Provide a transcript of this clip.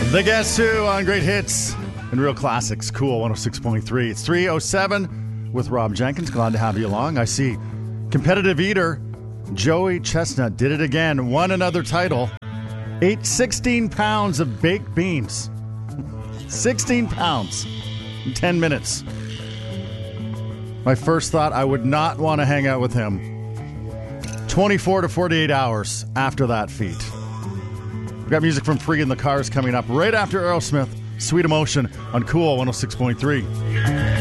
The Guess Who on Great Hits and Real Classics. Cool 106.3. It's 3:07 with Rob Jenkins. Glad to have you along. I see competitive eater Joey Chestnut did it again. Won another title. Ate 16 pounds of baked beans. 16 pounds in 10 minutes. My first thought, I would not want to hang out with him 24 to 48 hours after that feat. We've got music from Free in the Cars coming up right after Aerosmith, Sweet Emotion on Cool 106.3.